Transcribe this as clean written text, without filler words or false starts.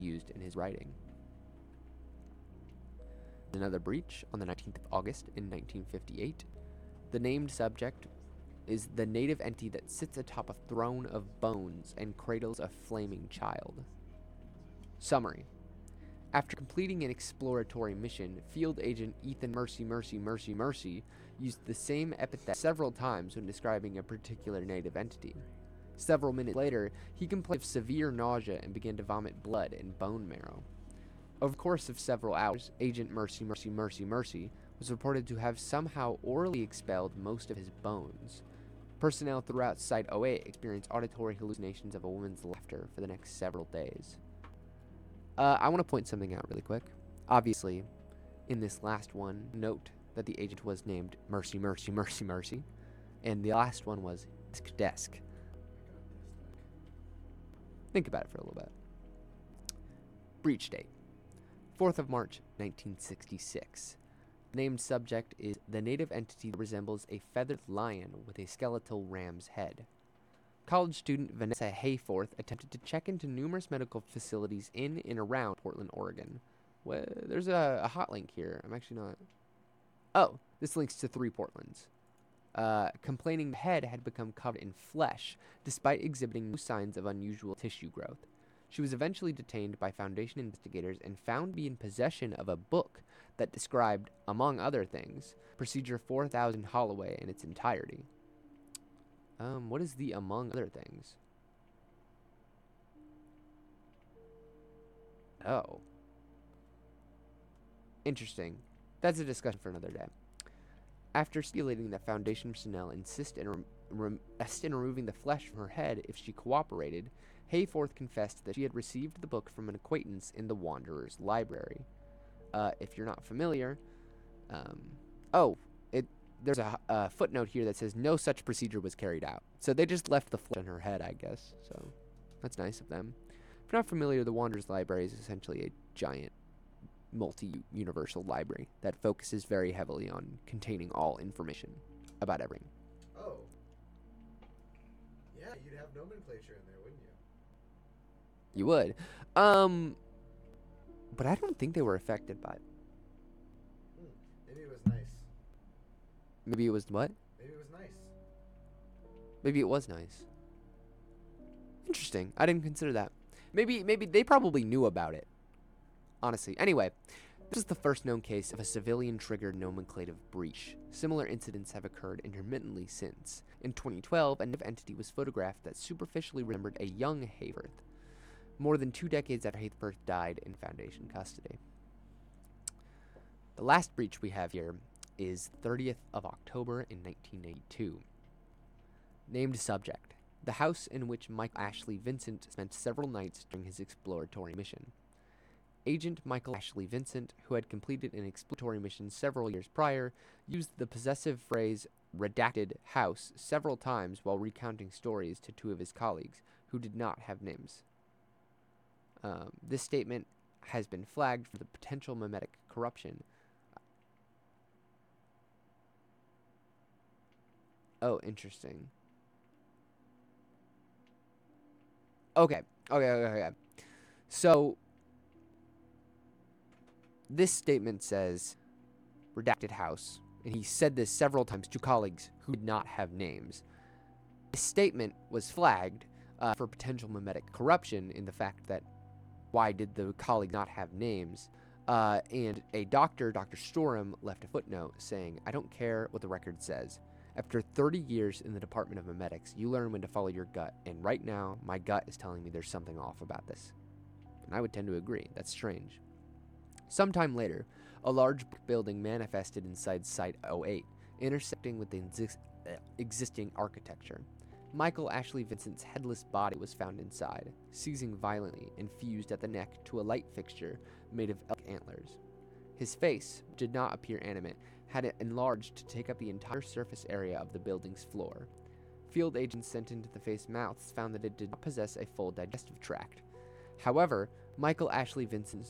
used in his writing. Another breach on the 19th of August in 1958. The named subject is the native entity that sits atop a throne of bones and cradles a flaming child. Summary. After completing an exploratory mission, Field Agent Ethan Mercy used the same epithet several times when describing a particular native entity. Several minutes later, he complained of severe nausea and began to vomit blood and bone marrow. Over the course of several hours, Agent Mercy was reported to have somehow orally expelled most of his bones. Personnel throughout Site-08 experienced auditory hallucinations of a woman's laughter for the next several days. I want to point something out really quick. Obviously, in this last one, note that the agent was named Mercy, and the last one was Desk. Think about it for a little bit. Breach date. 4th of March, 1966. The named subject is the native entity that resembles a feathered lion with a skeletal ram's head. College student Vanessa Hayforth attempted to check into numerous medical facilities in and around Portland, Oregon. Well, there's a hot link here. I'm actually not... Oh, this links to 3 Portlands. Complaining the head had become covered in flesh, despite exhibiting no signs of unusual tissue growth. She was eventually detained by Foundation investigators and found to be in possession of a book that described, among other things, Procedure 4000 Holloway in its entirety. What is the among other things? Oh. Interesting. That's a discussion for another day. After stipulating that Foundation personnel insist in removing the flesh from her head if she cooperated, Hayforth confessed that she had received the book from an acquaintance in the Wanderer's library. If you're not familiar, there's a footnote here that says no such procedure was carried out. So they just left the flesh on her head, I guess. So that's nice of them. If you're not familiar, the Wanderer's library is essentially a giant multi-universal library that focuses very heavily on containing all information about everything. Oh. Yeah, you'd have nomenclature in there, wouldn't you? You would. But I don't think they were affected by it. Maybe it was nice. Maybe it was what? Maybe it was nice. Maybe it was nice. Interesting. I didn't consider that. Maybe they probably knew about it. Honestly. Anyway, this is the first known case of a civilian-triggered nomenclative breach. Similar incidents have occurred intermittently since. In 2012, a native entity was photographed that superficially resembled a young Hayforth, more than 2 decades after Hayforth died in Foundation custody. The last breach we have here is 30th of October in 1982. Named subject: the house in which Michael Ashley Vincent spent several nights during his exploratory mission. Agent Michael Ashley Vincent, who had completed an exploratory mission several years prior, used the possessive phrase redacted house several times while recounting stories to 2 of his colleagues, who did not have names. This statement has been flagged for the potential memetic corruption. Oh, interesting. Okay. So, this statement says, redacted house, and he said this several times to colleagues who did not have names. This statement was flagged for potential memetic corruption in the fact that why did the colleague not have names? And a doctor, Dr. Storum, left a footnote saying, I don't care what the record says. After 30 years in the Department of Memetics, you learn when to follow your gut, and right now, my gut is telling me there's something off about this. And I would tend to agree. That's strange. Sometime later, a large building manifested inside Site-08, intersecting with the existing architecture. Michael Ashley Vincent's headless body was found inside, seizing violently and fused at the neck to a light fixture made of elk antlers. His face, which did not appear animate, had it enlarged to take up the entire surface area of the building's floor. Field agents sent into the face mouths found that it did not possess a full digestive tract. However, Michael Ashley Vincent's